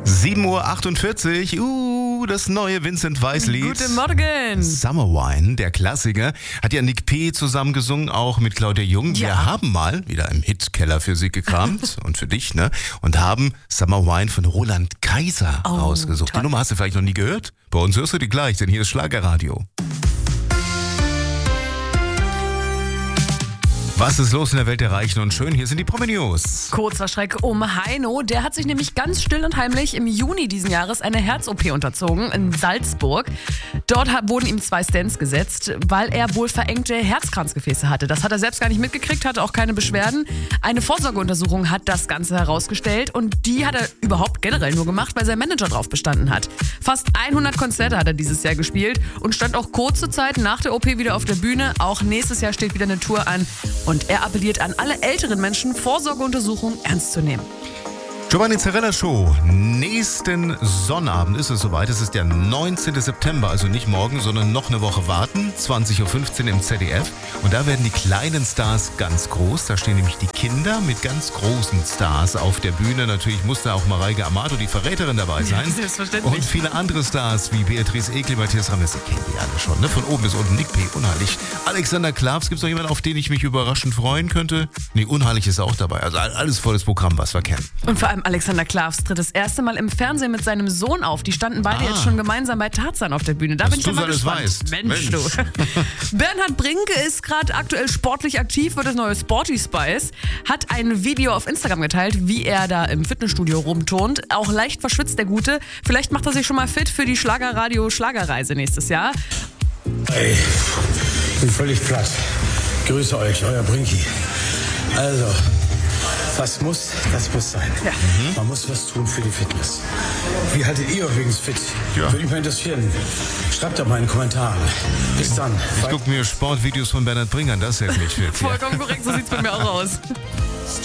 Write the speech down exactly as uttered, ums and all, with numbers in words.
sieben Uhr achtundvierzig, uh, das neue Vincent Weiss-Lied. Guten Morgen. Summer Wine, der Klassiker, hat ja Nick P. zusammen gesungen, auch mit Claudia Jung. Ja. Wir haben mal wieder im Hitkeller für sie gekramt und für dich, ne? Und haben Summer Wine von Roland Kaiser Oh, ausgesucht. toll. Die Nummer hast du vielleicht noch nie gehört? Bei uns hörst du die gleich, denn hier ist Schlagerradio. Was ist los in der Welt der Reichen und Schönen? Hier sind die Promi-News. Kurzer Schreck um Heino. Der hat sich nämlich ganz still und heimlich im Juni diesen Jahres eine Herz-O P unterzogen in Salzburg. Dort ha- wurden ihm zwei Stents gesetzt, weil er wohl verengte Herzkranzgefäße hatte. Das hat er selbst gar nicht mitgekriegt, hatte auch keine Beschwerden. Eine Vorsorgeuntersuchung hat das Ganze herausgestellt und die hat er überhaupt generell nur gemacht, weil sein Manager drauf bestanden hat. Fast hundert Konzerte hat er dieses Jahr gespielt und stand auch kurze Zeit nach der O P wieder auf der Bühne. Auch nächstes Jahr steht wieder eine Tour an. Und er appelliert an alle älteren Menschen, Vorsorgeuntersuchungen ernst zu nehmen. Giovanni Zarella Show. Nächsten Sonnabend ist es soweit. Es ist der neunzehnten September, also nicht morgen, sondern noch eine Woche warten. zwanzig Uhr fünfzehn im Z D F. Und da werden die kleinen Stars ganz groß. Da stehen nämlich die Kinder mit ganz großen Stars auf der Bühne. Natürlich muss da auch Mareike Amado, die Verräterin, dabei sein. Ja, selbstverständlich. Und viele andere Stars wie Beatrice Egli, Matthias Rames, die kennen die alle schon. Ne? Von oben bis unten. Nick P. Unheilig. Alexander Klavs. Gibt es noch jemanden, auf den ich mich überraschend freuen könnte? Nee, Unheilig ist auch dabei. Also alles volles Programm, was wir kennen. Und vor allem Alexander Klavs tritt das erste Mal im Fernsehen mit seinem Sohn auf. Die standen beide Ah. jetzt schon gemeinsam bei Tarzan auf der Bühne. Da Dass bin ich du ja mal alles gespannt. weißt. Mensch, Mensch. du. Bernhard Brinke ist gerade aktuell sportlich aktiv für das neue Sporty Spice. Hat ein Video auf Instagram geteilt, wie er da im Fitnessstudio rumturnt. Auch leicht verschwitzt, der Gute. Vielleicht macht er sich schon mal fit für die Schlagerradio-Schlagerreise nächstes Jahr. Ey, bin völlig platt. Grüße euch, euer Brinki. Also, was muss, das muss sein. Ja. Man muss was tun für die Fitness. Wie haltet ihr übrigens fit? Ja. Würde mich mal interessieren. Schreibt doch mal in den Kommentaren. Bis dann. Ich gucke mir Sportvideos von Bernhard Brinker an, das ist jetzt nicht fit. Vollkommen korrekt, so sieht's bei mir auch aus.